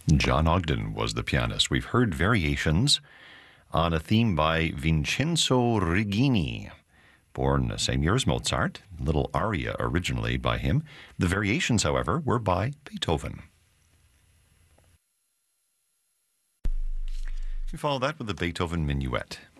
John Ogden was the pianist. We've heard variations on a theme by Vincenzo Regini, born the same year as Mozart, little aria originally by him. The variations, however, were by Beethoven. We follow that with the Beethoven Minuet.